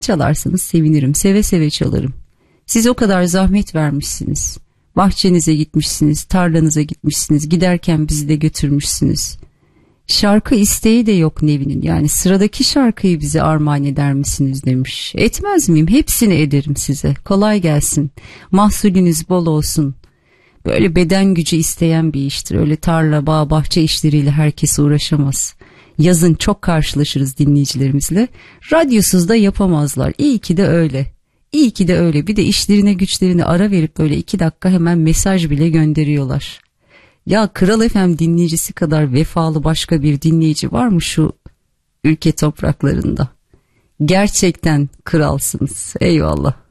Çalarsanız sevinirim, seve seve çalarım. Siz o kadar zahmet vermişsiniz. Bahçenize gitmişsiniz, tarlanıza gitmişsiniz, giderken bizi de götürmüşsünüz. Şarkı isteği de yok Nevin'in, yani sıradaki şarkıyı bize armağan eder misiniz demiş. Etmez miyim? Hepsini ederim size. Kolay gelsin. Mahsulünüz bol olsun. Böyle beden gücü isteyen bir iştir. Öyle tarla, bağ, bahçe işleriyle herkes uğraşamaz. Yazın çok karşılaşırız dinleyicilerimizle. Radyosuz da yapamazlar. İyi ki de öyle. İyi ki de öyle. Bir de işlerine güçlerine ara verip böyle 2 dakika hemen mesaj bile gönderiyorlar. Ya Kral FM dinleyicisi kadar vefalı başka bir dinleyici var mı şu ülke topraklarında? Gerçekten kralsınız. Eyvallah.